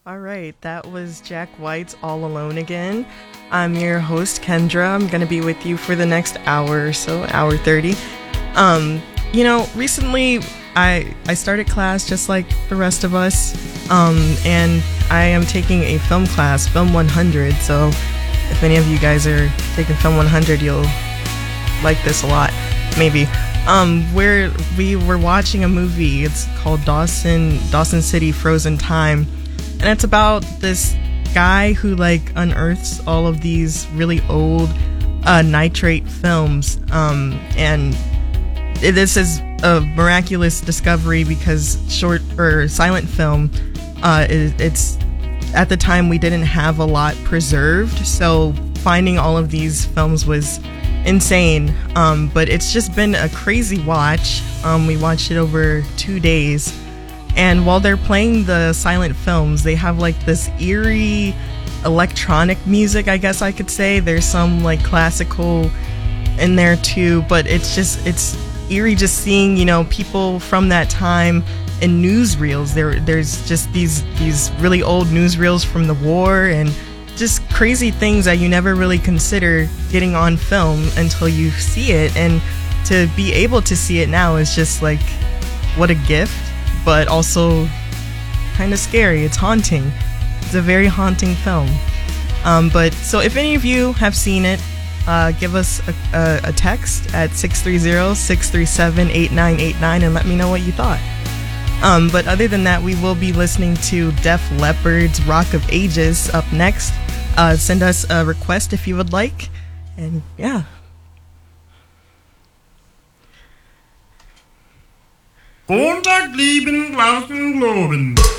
All right, that was Jack White's All Alone Again. I'm your host, Kendra. I'm going to be with you for the next hour or so, hour 30. Recently I started class just like the rest of us, and I am taking a film class, Film 100, so if any of you guys are taking Film 100, you'll like this a lot, maybe. Where we were watching a movie, it's called Dawson City Frozen Time, and it's about this guy who unearths all of these really old nitrate films, and this is a miraculous discovery because short or silent film, it's at the time we didn't have a lot preserved, so finding all of these films was insane. But it's just been a crazy watch. We watched it over 2 days, and while they're playing the silent films, they have this eerie electronic music, I guess I could say. There's some classical in there too, but it's eerie just seeing people from that time in newsreels. There's just these really old newsreels from the war, and just crazy things that you never really consider getting on film until you see it. And to be able to see it now is just what a gift, but also kind of scary. It's haunting. It's a very haunting film. But so if any of you have seen it, give us a text at 630-637-8989 and let me know what you thought. But other than that, we will be listening to Def Leppard's Rock of Ages up next. Send us a request if you would like. And yeah. Kontakt lieben, glauben, globen.